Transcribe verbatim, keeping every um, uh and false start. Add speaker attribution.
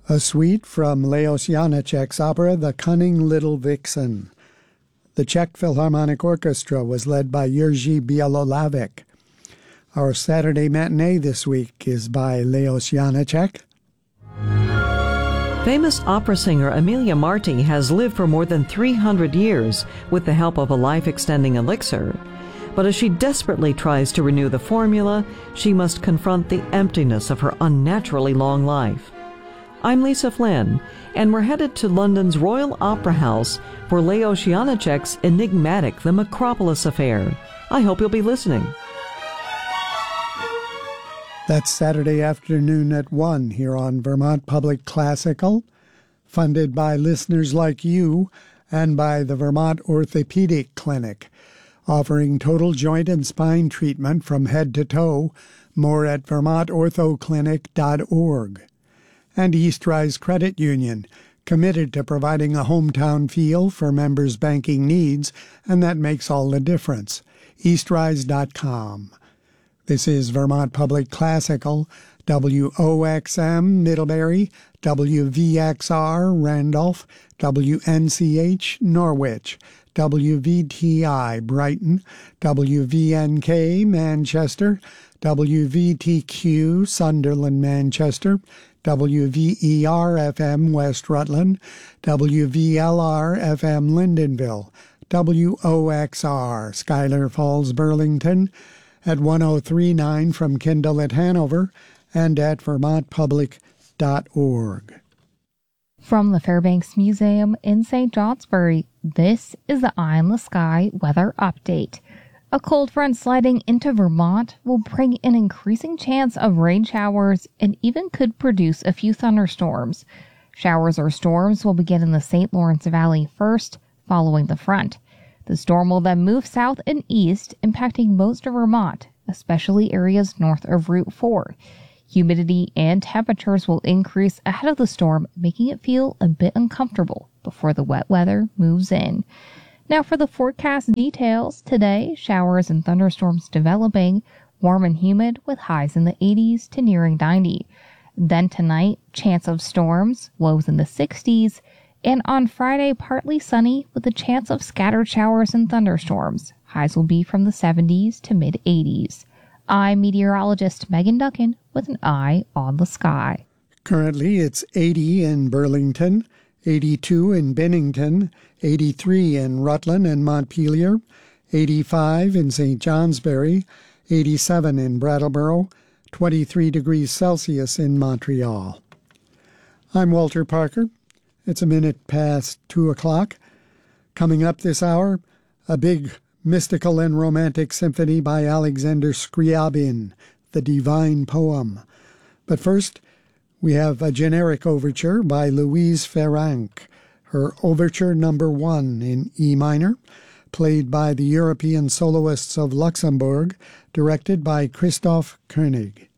Speaker 1: A suite from Leos Janáček's opera The Cunning Little Vixen. The Czech Philharmonic Orchestra was led by Jiří Bělohlávek. Our Saturday matinee this week is by Leos Janáček.
Speaker 2: Famous opera singer Emilia Marti has lived for more than three hundred years with the help of a life-extending elixir. But as she desperately tries to renew the formula, she must confront the emptiness of her unnaturally long life. I'm Lisa Flynn, and we're headed to London's Royal Opera House for Leos Janáček's enigmatic The Macropolis Affair. I hope you'll be listening.
Speaker 1: That's Saturday afternoon at one here on Vermont Public Classical, funded by listeners like you and by the Vermont Orthopedic Clinic, offering total joint and spine treatment from head to toe. More at vermont ortho clinic dot org. And Eastrise Credit Union, committed to providing a hometown feel for members' banking needs, and that makes all the difference. eastrise dot com. This is Vermont Public Classical, W O X M Middlebury, W V X R Randolph, W N C H Norwich, W V T I Brighton, W V N K Manchester, W V T Q Sunderland Manchester, W V E R F M West Rutland, W V L R F M Lyndonville, W O X R Schuyler Falls Burlington, at one oh three point nine from Kindle at Hanover, and at vermont public dot org.
Speaker 3: From the Fairbanks Museum in Saint Johnsbury, this is the Eye in the Sky weather update. A cold front sliding into Vermont will bring an increasing chance of rain showers and even could produce a few thunderstorms. Showers or storms will begin in the Saint Lawrence Valley first, following the front. The storm will then move south and east, impacting most of Vermont, especially areas north of Route four. Humidity and temperatures will increase ahead of the storm, making it feel a bit uncomfortable before the wet weather moves in. Now for the forecast details. Today, showers and thunderstorms developing, warm and humid with highs in the eighties to nearing ninety. Then tonight, chance of storms, lows in the sixties, and on Friday, partly sunny with a chance of scattered showers and thunderstorms. Highs will be from the seventies to mid-eighties. I'm meteorologist Megan Duncan with an eye on the sky.
Speaker 1: Currently, it's eighty in Burlington, eighty-two in Bennington, eighty-three in Rutland and Montpelier, eighty-five in Saint Johnsbury, eighty-seven in Brattleboro, twenty-three degrees Celsius in Montreal. I'm Walter Parker. It's a minute past two o'clock. Coming up this hour, a big mystical and romantic symphony by Alexander Scriabin, The Divine Poem. But first, we have a generic overture by Louise Ferranc, her overture number one in E minor, played by the European Soloists of Luxembourg, directed by Christoph Koenig.